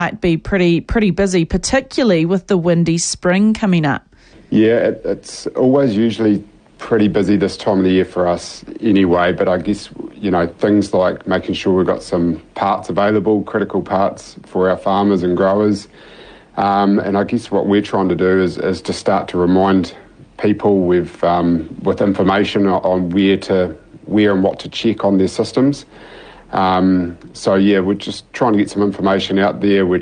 might be pretty busy, particularly with the windy spring coming up. Yeah, it's always usually pretty busy this time of the year for us anyway, but I guess, things like making sure we've got some parts available, critical parts for our farmers and growers. And I guess what we're trying to do is to start to remind people with information on where and what to check on their systems. We're just trying to get some information out there. We're